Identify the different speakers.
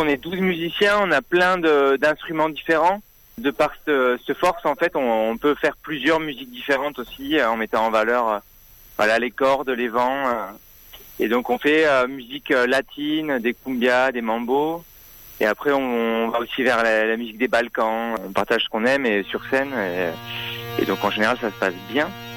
Speaker 1: est 12 musiciens, on a plein d'instruments différents. De par ce force, en fait, on peut faire plusieurs musiques différentes aussi, en mettant en valeur les cordes, les vents. Et donc on fait musique latine, des cumbias, des mambos. Et après on va aussi vers la musique des Balkans. On partage ce qu'on aime et sur scène. Et donc en général ça se passe bien.